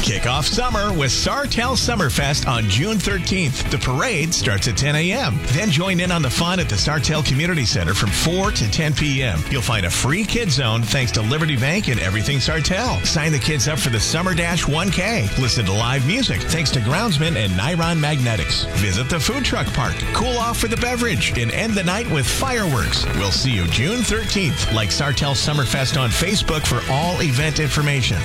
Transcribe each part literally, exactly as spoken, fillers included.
Kick off summer with Sartell Summerfest on June thirteenth. The parade starts at ten a.m. Then join in on the fun at the Sartell Community Center from four to ten p.m. You'll find a free kid zone thanks to Liberty Bank and Everything Sartell. Sign the kids up for the Summer Dash one K. Listen to live music thanks to Groundsman and Niron Magnetics. Visit the food truck park. Cool off for the beverage and end the night with fireworks. We'll see you June thirteenth. Like Sartell Summerfest on Facebook for all event information.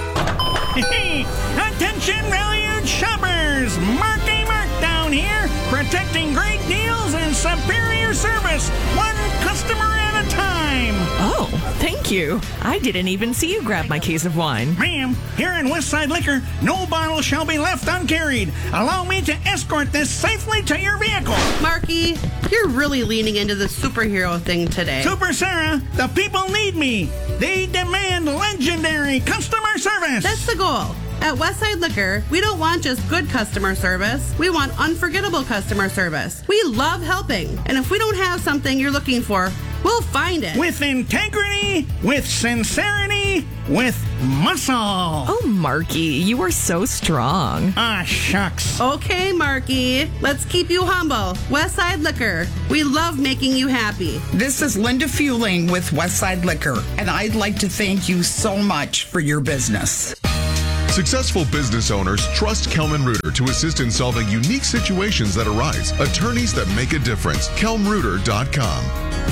Attention valued shoppers! Marky Mark down here, protecting great deals and superior service, one customer at a time. Oh, thank you. I didn't even see you grab my case of wine. Ma'am, here in Westside Liquor, no bottle shall be left uncarried. Allow me to escort this safely to your vehicle. Marky, you're really leaning into the superhero thing today. Super Sarah, the people need me. They demand legendary customer service. That's the goal. At Westside Liquor, we don't want just good customer service. We want unforgettable customer service. We love helping. And if we don't have something you're looking for, we'll find it. With integrity, with sincerity, with muscle. Oh, Marky, you are so strong. Ah, shucks. Okay, Marky, let's keep you humble. Westside Liquor, we love making you happy. This is Linda Fueling with Westside Liquor, and I'd like to thank you so much for your business. Successful business owners trust Kelman Reuter to assist in solving unique situations that arise. Attorneys that make a difference. kelm reuter dot com.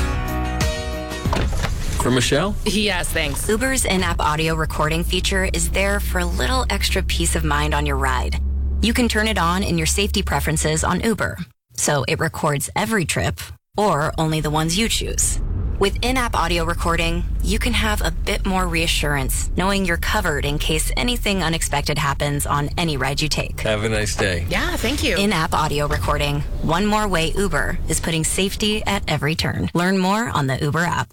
For Michelle? Yes, thanks. Uber's in-app audio recording feature is there for a little extra peace of mind on your ride. You can turn it on in your safety preferences on Uber, so it records every trip or only the ones you choose. With in-app audio recording, you can have a bit more reassurance knowing you're covered in case anything unexpected happens on any ride you take. Have a nice day. Yeah, thank you. In-app audio recording. One more way Uber is putting safety at every turn. Learn more on the Uber app.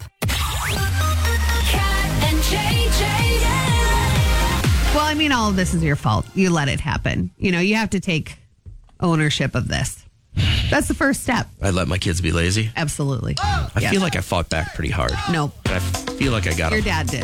Cat and J J, yeah. Well, I mean, all of this is your fault. You let it happen. You know, you have to take ownership of this. That's the first step. I let my kids be lazy. Absolutely. I Yes. feel like I fought back pretty hard. No. But I feel like I got Your them. dad did.